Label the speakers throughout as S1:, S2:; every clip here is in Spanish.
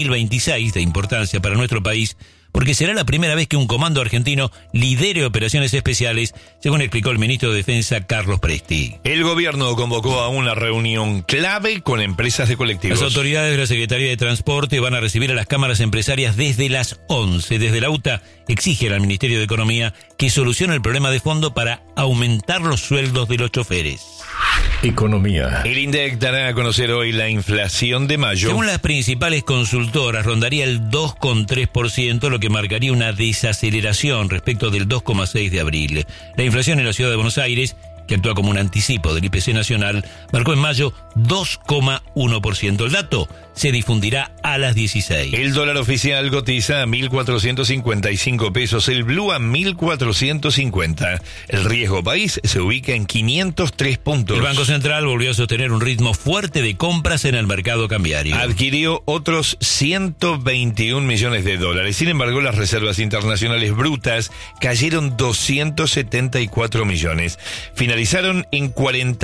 S1: 2026 de importancia para nuestro país, porque será la primera vez que un comando argentino lidere operaciones especiales, según explicó el ministro de Defensa Carlos Presti.
S2: El gobierno convocó a una reunión clave con empresas de colectivos.
S1: Las autoridades de la Secretaría de Transporte van a recibir a las cámaras empresarias desde las 11. Desde la UTA exigen al Ministerio de Economía que solucione el problema de fondo para aumentar los sueldos de los choferes.
S3: Economía.
S2: El INDEC dará a conocer hoy la inflación de mayo.
S1: Según las principales consultoras, rondaría el 2,3%, lo que marcaría una desaceleración respecto del 2,6% de abril. La inflación en la ciudad de Buenos Aires, que actúa como un anticipo del IPC nacional, marcó en mayo 2,1%. El dato se difundirá a las 16.
S2: El dólar oficial cotiza a 1.455 pesos, el blue a 1.450. El riesgo país se ubica en 503 puntos.
S1: El Banco Central volvió a sostener un ritmo fuerte de compras en el mercado cambiario.
S2: Adquirió otros 121 millones de dólares. Sin embargo, las reservas internacionales brutas cayeron 274 millones. Finalizaron en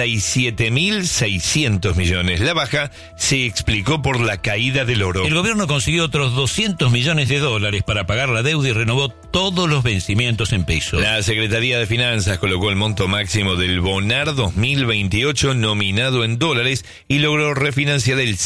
S2: 47.600 millones. La baja se explicó por la caída del oro.
S1: El gobierno consiguió otros 200 millones de dólares para pagar la deuda y renovó todos los vencimientos en pesos.
S2: La Secretaría de Finanzas colocó el monto máximo del Bonar 2028 nominado en dólares y logró refinanciar el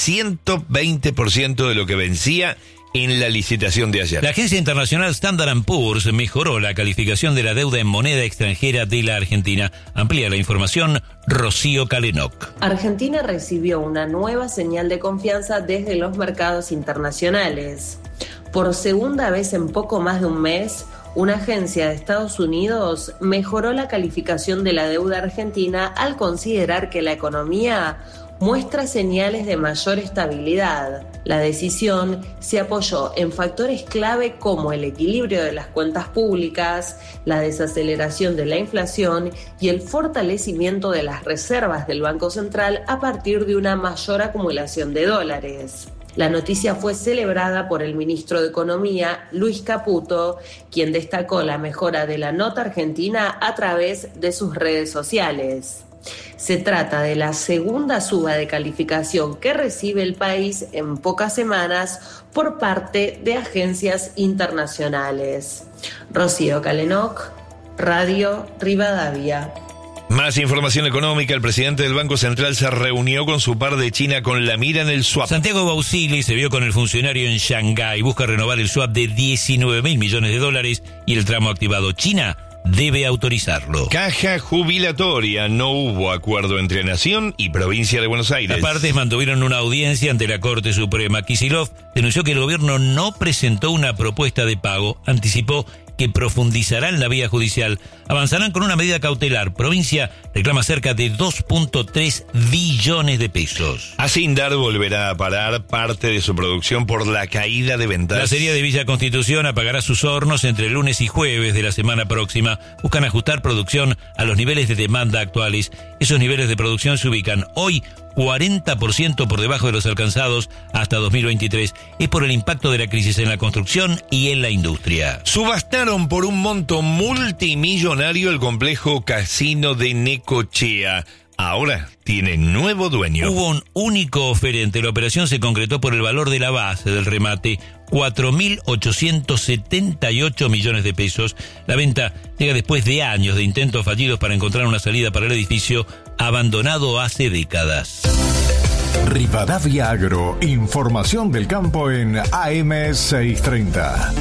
S2: 120% de lo que vencía en la licitación de ayer.
S1: La agencia internacional Standard & Poor's mejoró la calificación de la deuda en moneda extranjera de la Argentina. Amplía la información Rocío Calenoc.
S4: Argentina recibió una nueva señal de confianza desde los mercados internacionales. Por segunda vez en poco más de un mes, una agencia de Estados Unidos mejoró la calificación de la deuda argentina al considerar que la economía muestra señales de mayor estabilidad. La decisión se apoyó en factores clave como el equilibrio de las cuentas públicas, la desaceleración de la inflación y el fortalecimiento de las reservas del Banco Central a partir de una mayor acumulación de dólares. La noticia fue celebrada por el ministro de Economía, Luis Caputo, quien destacó la mejora de la nota argentina a través de sus redes sociales. Se trata de la segunda suba de calificación que recibe el país en pocas semanas por parte de agencias internacionales. Rocío Calenoc, Radio Rivadavia.
S2: Más información económica. El presidente del Banco Central se reunió con su par de China con la mira en el swap.
S1: Santiago Bausili se vio con el funcionario en Shanghái. Busca renovar el swap de 19.000 millones de dólares y el tramo activado. China debe autorizarlo.
S2: Caja jubilatoria. No hubo acuerdo entre Nación y Provincia de Buenos Aires.
S1: Las partes mantuvieron una audiencia ante la Corte Suprema. Kicillof denunció que el gobierno no presentó una propuesta de pago. Anticipó que profundizarán la vía judicial. Avanzarán con una medida cautelar. Provincia reclama cerca de 2.3 billones de pesos.
S2: Acindar volverá a parar parte de su producción por la caída de ventas.
S1: La acería de Villa Constitución apagará sus hornos entre lunes y jueves de la semana próxima. Buscan ajustar producción a los niveles de demanda actuales. Esos niveles de producción se ubican hoy 40% por debajo de los alcanzados hasta 2023. Es por el impacto de la crisis en la construcción y en la industria.
S2: Subastaron por un monto multimillonario el complejo casino de Necochea. Ahora tiene nuevo dueño.
S1: Hubo un único oferente. La operación se concretó por el valor de la base del remate, 4.878 millones de pesos. La venta llega después de años de intentos fallidos para encontrar una salida para el edificio, abandonado hace décadas.
S3: Rivadavia Agro, información del campo en AM630.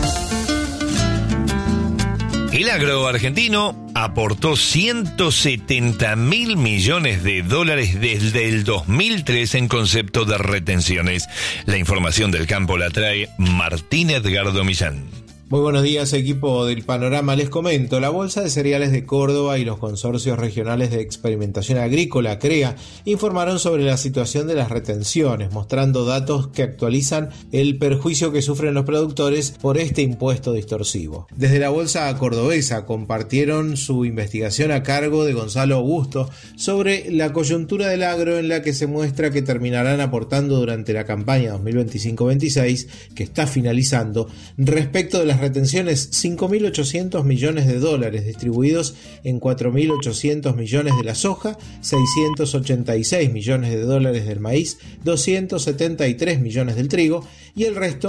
S2: El agro argentino aportó 170.000 millones de dólares desde el 2003 en concepto de retenciones. La información del campo la trae Martín Edgardo Millán.
S5: Muy buenos días, equipo del Panorama. Les comento, la Bolsa de Cereales de Córdoba y los consorcios regionales de experimentación agrícola, CREA, informaron sobre la situación de las retenciones, mostrando datos que actualizan el perjuicio que sufren los productores por este impuesto distorsivo. Desde la Bolsa Cordobesa compartieron su investigación a cargo de Gonzalo Augusto sobre la coyuntura del agro, en la que se muestra que terminarán aportando durante la campaña 2025-26, que está finalizando, respecto de las las retenciones, 5.800 millones de dólares distribuidos en 4.800 millones de la soja, 686 millones de dólares del maíz, 273 millones del trigo y el resto